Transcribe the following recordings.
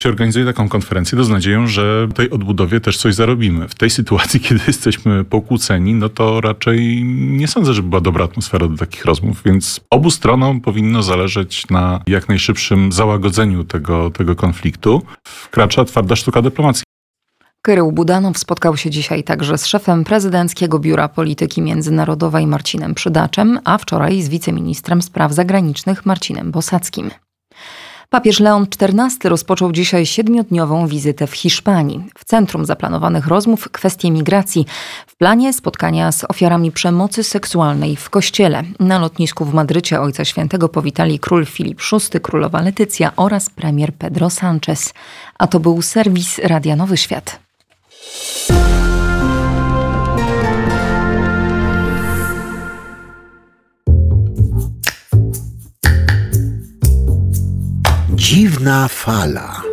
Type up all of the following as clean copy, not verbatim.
Organizuję taką konferencję z nadzieją, że w tej odbudowie też coś zarobimy. W tej sytuacji, kiedy jesteśmy pokłóceni, no to raczej nie sądzę, żeby była dobra atmosfera do takich rozmów, więc obu stronom powinno zależeć na jak najszybszym załagodzeniu tego konfliktu. Wkracza twarda sztuka dyplomacji. Kyrył Budanow spotkał się dzisiaj także z szefem Prezydenckiego Biura Polityki Międzynarodowej Marcinem Przydaczem, a wczoraj z wiceministrem spraw zagranicznych Marcinem Bosackim. Papież Leon XIV rozpoczął dzisiaj 7-dniową wizytę w Hiszpanii. W centrum zaplanowanych rozmów kwestie migracji. W planie spotkania z ofiarami przemocy seksualnej w kościele. Na lotnisku w Madrycie Ojca Świętego powitali król Filip VI, królowa Letycja oraz premier Pedro Sánchez. A to był serwis Radia Nowy Świat. Dziwna fala.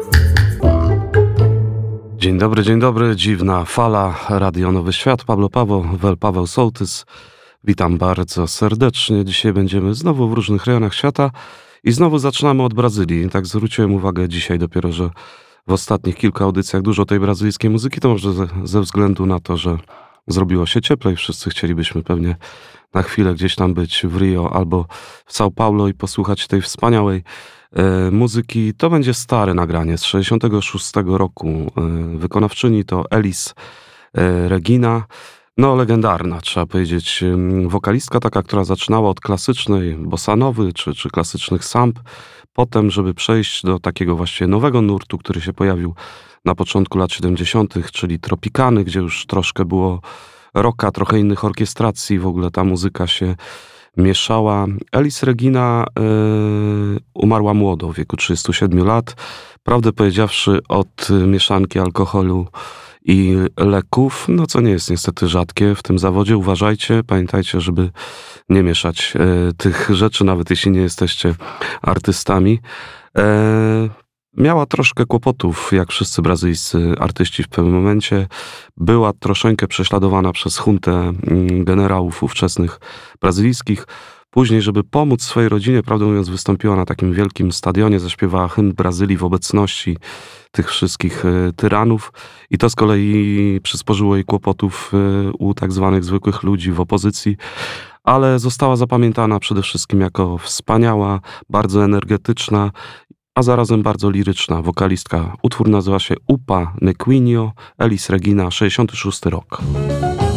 Dzień dobry, dziwna fala, Radio Nowy Świat, Paweł Sołtys. Witam bardzo serdecznie. Dzisiaj będziemy znowu w różnych rejonach świata i znowu zaczynamy od Brazylii. Tak zwróciłem uwagę dzisiaj dopiero, że w ostatnich kilku audycjach dużo tej brazylijskiej muzyki, to może ze względu na to, że zrobiło się cieplej. Wszyscy chcielibyśmy pewnie na chwilę gdzieś tam być w Rio albo w São Paulo i posłuchać tej wspaniałej muzyki. To będzie stare nagranie z 66 roku. Wykonawczyni to Elis Regina. No legendarna, trzeba powiedzieć, wokalistka taka, która zaczynała od klasycznej bossanowy czy klasycznych samp. Potem, żeby przejść do takiego właściwie nowego nurtu, który się pojawił na początku lat 70., czyli Tropikany, gdzie już troszkę było rocka, trochę innych orkiestracji, w ogóle ta muzyka się mieszała. Elis Regina umarła młodo, w wieku 37 lat. Prawdę powiedziawszy, od mieszanki alkoholu i leków, no co nie jest niestety rzadkie w tym zawodzie. Uważajcie, pamiętajcie, żeby nie mieszać tych rzeczy, nawet jeśli nie jesteście artystami. Miała troszkę kłopotów, jak wszyscy brazylijscy artyści w pewnym momencie. Była troszeczkę prześladowana przez juntę generałów ówczesnych brazylijskich. Później, żeby pomóc swojej rodzinie, prawdę mówiąc, wystąpiła na takim wielkim stadionie, zaśpiewała hymn Brazylii w obecności tych wszystkich tyranów i to z kolei przysporzyło jej kłopotów u tak zwanych zwykłych ludzi w opozycji, ale została zapamiętana przede wszystkim jako wspaniała, bardzo energetyczna, a zarazem bardzo liryczna wokalistka. Utwór nazywa się Upa Nequinho, Elis Regina, 66 rok.